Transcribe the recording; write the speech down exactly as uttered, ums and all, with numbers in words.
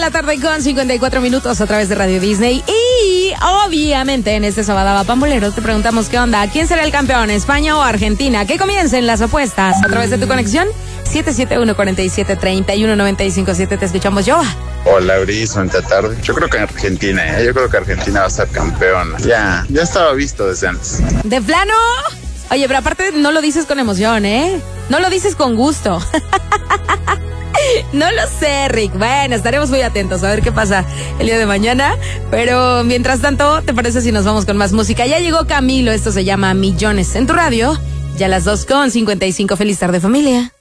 la tarde con cincuenta y cuatro minutos a través de Radio Disney. Y obviamente en este Sabadaba Pambolero te preguntamos qué onda, ¿quién será el campeón, España o Argentina? Que comiencen las apuestas a través de tu conexión siete siete uno, cuatro siete, tres uno, nueve cinco siete. Te escuchamos, yo. Hola, Bris, buena tarde. Yo creo que Argentina, ¿eh? Yo creo que Argentina va a ser campeona. Ya, ya estaba visto desde antes. ¿De plano? Oye, pero aparte no lo dices con emoción, ¿eh? No lo dices con gusto. No lo sé, Rick. Bueno, estaremos muy atentos a ver qué pasa el día de mañana. Pero mientras tanto, ¿te parece si nos vamos con más música? Ya llegó Camilo, esto se llama Millones en tu radio. Ya las dos con cincuenta y cinco. Feliz tarde, familia.